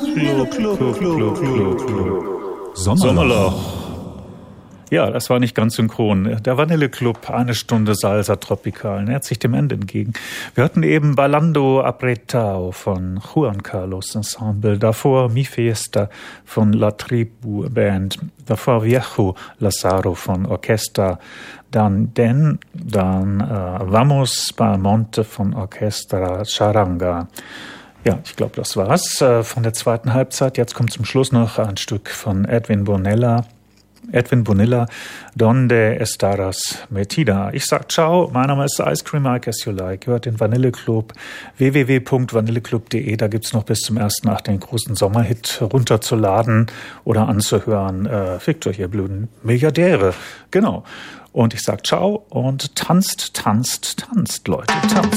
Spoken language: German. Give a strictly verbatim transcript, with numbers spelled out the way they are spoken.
Sommerloch. Sommerloch. Ja, das war nicht ganz synchron. Der Vanilleclub, eine Stunde Salsa Tropical, nähert sich dem Ende entgegen. Wir hatten eben Bailando Apretao von Juan Carlos Ensemble, davor Mi Fiesta von La Tribu Band, davor Viejo Lazaro von Orchestra, dann Den, dann äh, Vamos Balmonte von Orchestra Charanga. Ja, ich glaube, das war's äh, von der zweiten Halbzeit. Jetzt kommt zum Schluss noch ein Stück von Edwin Bonilla. Edwin Bonilla, Donde Estaras Metida. Ich sag ciao, mein Name ist Ice Cream Mike, as you like. Hört den Vanilleclub, w w w punkt vanilleclub punkt d e. Da gibt's noch bis zum ersten Acht den großen Sommerhit runterzuladen oder anzuhören. Äh, fickt euch, ihr blöden Milliardäre. Genau. Und ich sag ciao und tanzt, tanzt, tanzt, Leute, tanzt.